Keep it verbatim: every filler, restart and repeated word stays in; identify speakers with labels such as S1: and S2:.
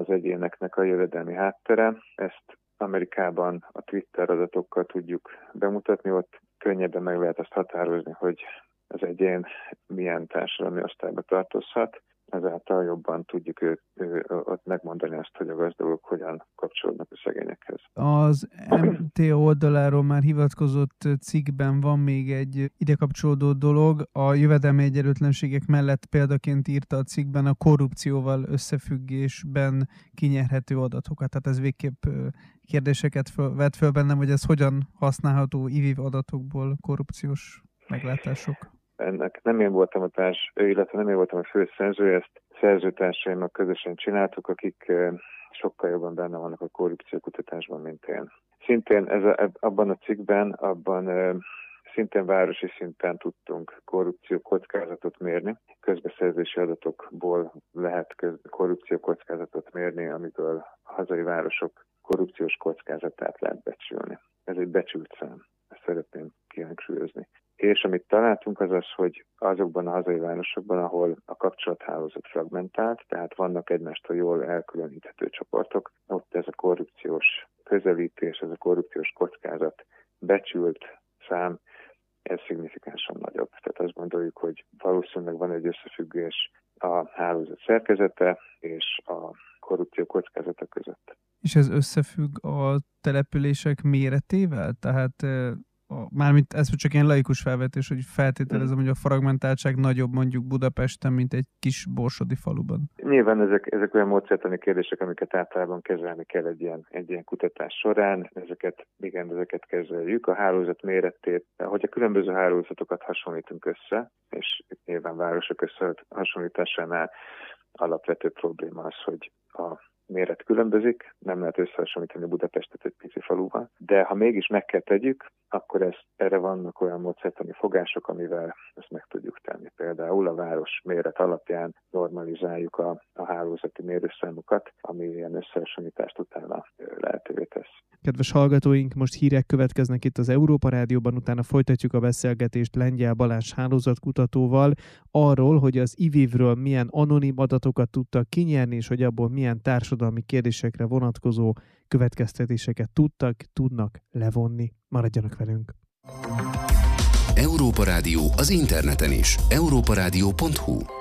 S1: az egyéneknek a jövedelmi háttere. Ezt Amerikában a Twitter adatokkal tudjuk bemutatni, ott könnyebben meg lehet azt határozni, hogy az egyén milyen társadalmi osztályba tartozhat. Ezáltal jobban tudjuk ő, ő, ott megmondani azt, hogy a gazdagok hogyan kapcsolódnak a szegényekhez.
S2: Az em té oldaláról már hivatkozott cikkben van még egy ide kapcsolódó dolog. A jövedelmi egyenlőtlenségek mellett példaként írta a cikkben a korrupcióval összefüggésben kinyerhető adatokat. Tehát ez végképp kérdéseket föl, vet föl bennem, hogy ez hogyan használható i vé adatokból korrupciós meglátások.
S1: Ennek nem én voltam a társ, illetve nem én voltam a főszerző, ezt szerzőtársaimmal közösen csináltuk, akik sokkal jobban benne vannak a korrupciókutatásban, mint én. Szintén ez a, abban a cikkben, abban szintén városi szinten tudtunk korrupció kockázatot mérni. Közbeszerzési adatokból lehet korrupció kockázatot mérni, amiből a hazai városok korrupciós kockázatát lehet becsülni. Ez egy becsült szám, ezt szeretném kihangsúlyozni. És amit találtunk az az, hogy azokban a hazai városokban, ahol a kapcsolathálózat fragmentált, tehát vannak egymástól jól elkülöníthető csoportok, ott ez a korrupciós közelítés, ez a korrupciós kockázat becsült szám, ez szignifikánsan nagyobb. Tehát azt gondoljuk, hogy valószínűleg van egy összefüggés a hálózat szerkezete és a korrupció kockázata között.
S2: És ez összefügg a települések méretével? Tehát A, mármint ez csak ilyen laikus felvetés, hogy feltételezem, hogy a fragmentáltság nagyobb mondjuk Budapesten, mint egy kis borsodi faluban.
S1: Nyilván ezek, ezek olyan módszertani kérdések, amiket általában kezelni kell egy ilyen, egy ilyen kutatás során. Ezeket, igen, ezeket kezeljük. A hálózat méretét, hogy a különböző hálózatokat hasonlítunk össze, és nyilván városok összehasonlításánál alapvető probléma az, hogy a méret különbözik, nem lehet összehasonlítani Budapestet egy pici faluval, de ha mégis meg kell tegyük, akkor ez, erre vannak olyan módszertani fogások, amivel ezt meg tudjuk tenni. Például a város méret alapján normalizáljuk a, a hálózati mérőszámokat, ami ilyen összehasonlítást utána lehetővé tesz.
S3: Kedves hallgatóink, most hírek következnek itt az Európa Rádióban, utána folytatjuk a beszélgetést Lengyel Balázs hálózatkutatóval arról, hogy az i vé vé-ről milyen anonim adatokat tudtak kinyerni, és hogy abból milyen társadalmi kérdésekre vonatkozó következtetéseket tudtak, tudnak levonni. Maradjanak velünk!
S4: Európa Rádió az interneten is. európa rádió pont hu